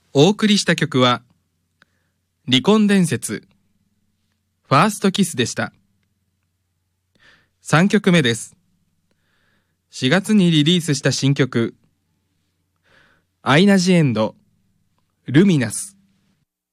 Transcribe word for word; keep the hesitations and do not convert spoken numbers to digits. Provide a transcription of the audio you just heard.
お送りした曲は離婚伝説ファーストキスでした。さんきょくめです。しがつにリリースした新曲アイナ・ジ・エンドルミナス。